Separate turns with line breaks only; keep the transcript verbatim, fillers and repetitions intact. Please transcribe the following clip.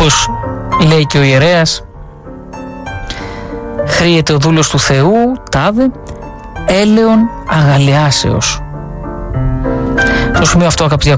όπως λέει και ο ιερέας, χρήεται ο δούλος του Θεού, τάδε, έλεον αγαλιάσεως. Στο σημείο αυτό, αγαπητοί